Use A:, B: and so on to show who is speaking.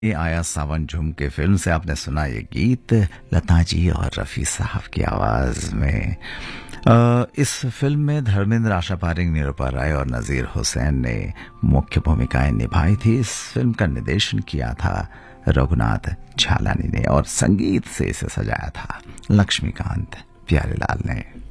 A: ये आया सावन झूम के फिल्म से आपने सुना ये गीत लता जी और रफ़ी साहब की आवाज में। इस फिल्म में धर्मेंद्र, आशा पारेख, निरूपा राय और नजीर हुसैन ने मुख्य भूमिकाएं निभाई थी। इस फिल्म का निर्देशन किया था रघुनाथ झालानी ने और संगीत से इसे सजाया था लक्ष्मीकांत प्यारेलाल ने।